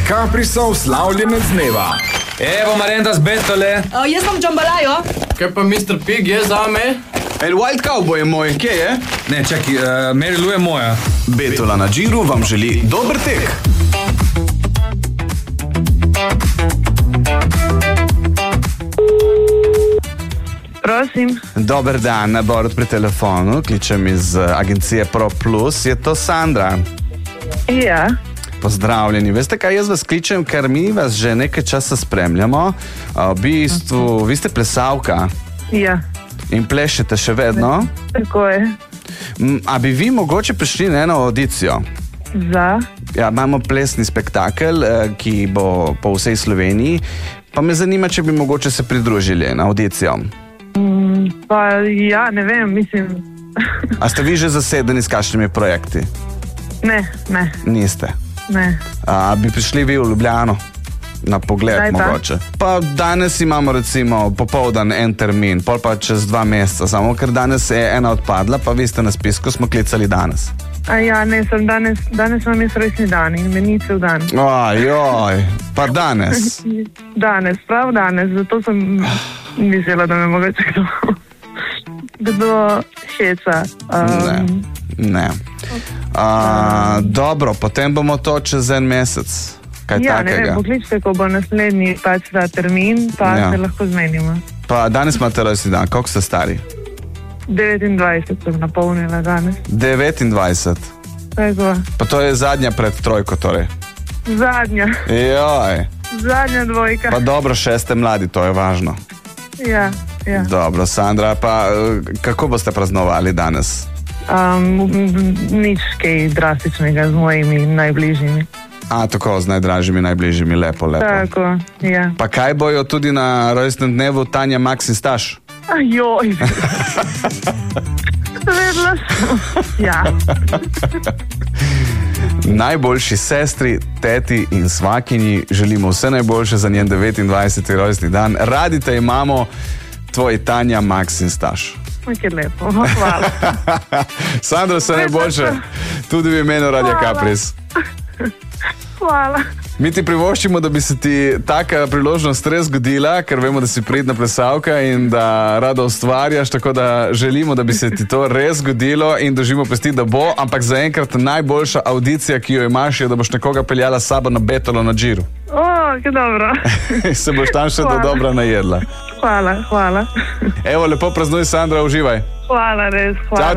Caprisov slavljenec dneva. Evo Marenta z Betole. Jaz sem Džambalajo. Kaj pa Mr. Pig je zame? El Wild Cowboy je moj, kje je? Ne, čakaj, Mary Lou je moja. Betola na Džiru vam želi dober tek. Prosim. Dober dan, Borut pri telefonu, kličem iz agencije Pro Plus. Je to Sandra? Ja. Pozdravljeni. Veste kaj, jaz vas kličem, ker mi vas že nekaj časa spremljamo. V bistvu, vi ste plesalka. Ja. In plešete še vedno. Tako je. A bi vi mogoče prišli na eno audicijo? Za? Ja, imamo plesni spektakel, ki bo po vsej Sloveniji. Pa me zanima, če bi mogoče se pridružili na audicijo. Pa ja, ne vem, mislim. A ste vi že zasedeni s kakšnimi projekti? Ne. Niste? Ne. A bi prišli vi v Ljubljano? Na pogled Daj pa. mogoče. Pa danes imamo recimo popoldan en termin, pol pa čez 2 meseca, samo ker danes je ena odpadla, pa vi ste na spisku, smo klicali danes. Ja, ne, sem danes imam jaz rojstni dan in meni cel dan. Ojoj, pa danes. Prav danes, zato sem mislila, da me mogoče kdo heca. Ne. Dobro, potem bomo to čez en mesec. Kaj ja, takega? ne vem, pokličite, ko bo naslednji pač ta termin, pa Ja. se lahko zmenimo. Pa danes imate rojstni dan, koliko ste stari? 29 sem napolnila danes. 29. Tako. Pa to je zadnja pred trojko torej. Zadnja dvojka. Pa dobro, še ste mladi, to je važno. Ja. Dobro, Sandra, pa kako boste praznovali danes? Nič kaj drastičnega z mojimi najbližjimi. Tako, z najdražjimi, najbližjimi, lepo. Tako, ja. Pa kaj bojo tudi na rojstnem dnevu Tanja, Max in Staš? Joj. Vedela sem. Ja. Najboljši sestri, teti in svakinji želimo vse najboljše za njen 29. rojstni dan. Radi te imamo, tvoji Tanja, Max in Staš. Kaj lepo, hvala. Sandra, vse najboljše. Tudi v imenu Radia Capris. Hvala. Mi ti privoščimo, da bi se ti taka priložnost res zgodila, ker vemo, da si pridna plesalka in da rada ustvarjaš, tako da želimo, da bi se ti to res zgodilo in držimo pesti, da bo, ampak zaenkrat najboljša audicija, ki jo imaš, je, da boš nekoga peljala s sabo na Betolo na Džiru. Kaj dobro. Se boš tam še do dobra najedla. Hvala. Evo, lepo praznuj, Sandra, uživaj. Hvala, res, hvala. Čau,